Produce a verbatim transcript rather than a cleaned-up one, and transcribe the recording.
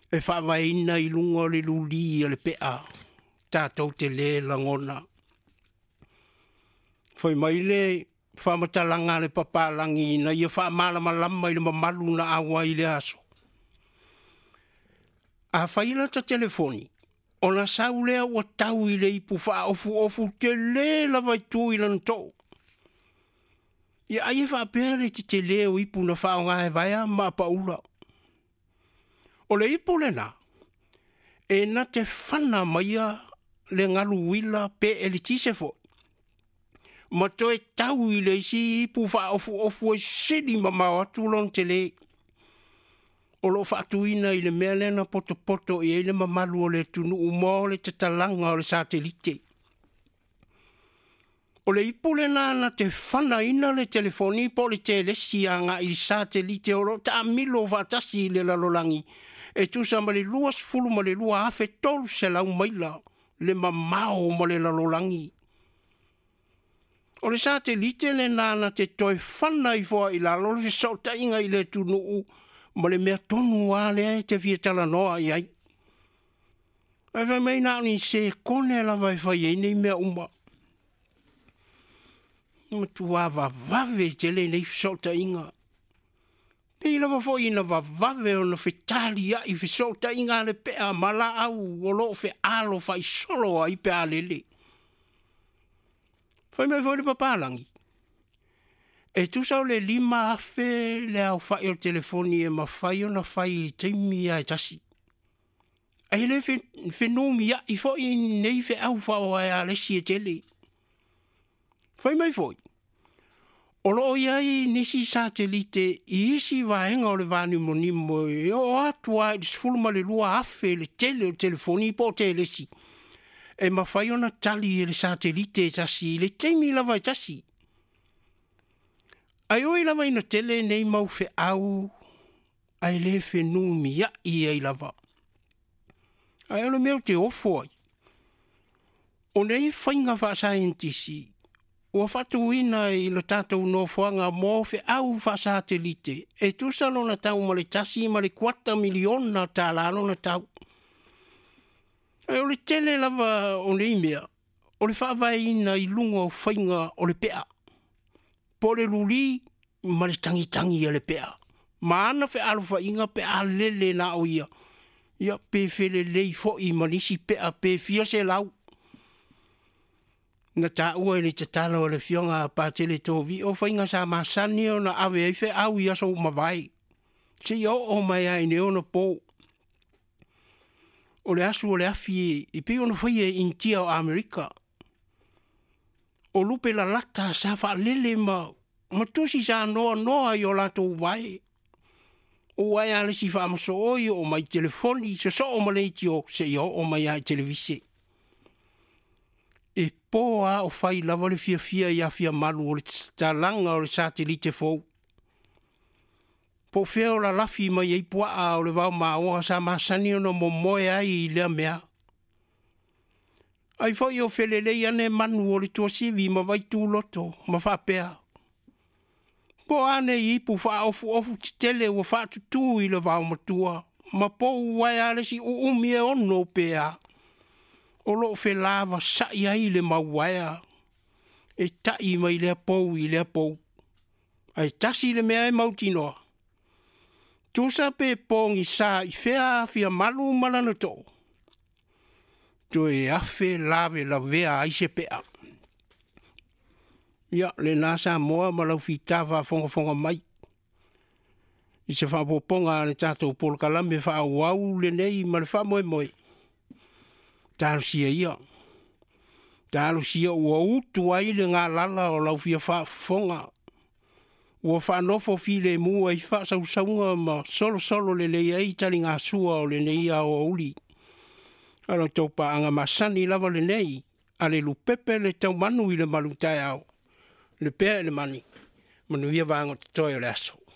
E whawaina i lunga le luli le pea. Tātou te le langona. Whai mai le whamatalanga le papalangi na ia whamalama lama i le mamalu na awa i le aso. A whaila ta telefoni. O na sau lea ua tau i le ipu wha ofu ofu te le la vai tu i lan tō. Ia aie wha pere te te leo ipu na wha o ngahe vaia ma paula. O le ipu le na. E na te whana maia le ngalu wila pe e le tise fo. Ma to e tau i le isi ipu wha ofu ofu e sidi ma mau atu lon te le. O lo whaatuina i le mea lena poto poto i ele mamalu o le tunu umo le te talanga o le satelite. O le ipu le nana te whana ina le telefoni po le te lesi anga i satelite o lo ta milo whatasi i le lalolangi. E tusa ma le luas fulu ma le lua afe tolu se lau maila le mamao ma le lalolangi. O le satelite le nana te toi whana i fua i lalo le sauta inga i le tunu u ma le mea tonu wale te fietala noa i ai. Ai vai mai nao ni se kone la vai fai e nei mea uma. Ma tua va vave te le nei fisota inga. Pei lava fo ina va vave o na fetali a i fisota inga le pea mala au o lo fe alo fai solo ai pea lele. Fai mai fo le papalangi. E tu sau le lima afe le au fai o telefoni e ma fai o na fai i teimi a e tasi. Ai le fenumi a i fo i nei fe au fao a a lesi e tele. Fai mai foi. O lo iai nisi satelite i isi vaenga o le vani monimo e o atua i sfulma le lua afe le tele o telefoni po te lesi. E ma fai o na tali e le satelite e tasi le teimi lava e tasi. Ai oi lava ina tele nei mau fe au, ai le fe numi ia i ai lava. Ai alo meu te ofo ai. O nei whainga wha scientisi, ua whatu ina i lo tātou no whanga mō fe au wha satelite, e tusalo na tau ma le tasi ma le kwata miliona tā lalo na tau. Ai o le tele lava o nei mea, o le whaavai ina i lunga o whainga o le pea. Po le luli, ma le tangi tangi a le pea. Ma ana fe alfa inga pe a lele na o ia. Ia pe fele lei fo i manisi pea pe fia se lau. Na ta ua ni te talo le fionga pa tele tovi o whainga sa masani o na awe ei fe au ia so mawai. Se i o o mai ai ne ona po. O le asu o le afi i pe ona whai e intia o Amerika. O lupe la lata sa wha lele ma matusi sa noa noa i o lato wai. O wai ale si wha amaso oi o mai telefoni so so o maleiti o se i o mai ai televise. E po a o whai lava le fia fia i a fia malu o le talanga o le satelite fou. Po feo la lafi mai ei pua a o le wau maa oa sa masani o no mo moe ai i lea mea. Ai fo yo felelei ane manu o le tua sivi ma vai tu loto, ma fa pea. Po ane i pu fa ofu ofu titele o fa tutu i le vau matua, ma po uai ale si u umi e ono pea. O lo fe lava sa i ai le mauaia, e tai mai le pou i le pou. Ai tasi le mea e mautinoa. Tusa pe pongi sa i fea fia malu malana to. To e afe lave la vea ai se pea. Ia, le nasa moa ma lau fitava fonga fonga mai. I se whapoponga le tātou polkalame wha wau le nei ma le wha moe moe. Tālo sia ia. Tālo sia ua utu ai le ngā lala o lau fia wha fonga. Ua wha nofo fi le mua i wha sau saunga ma solo solo le lei ai tali ngā sua o le nei a o uli. Ano taupa anga masani lava le nei, a le lupepe le tau manu i le malutai au. Le pea le mani, manu ia vāngo te toi o le aso.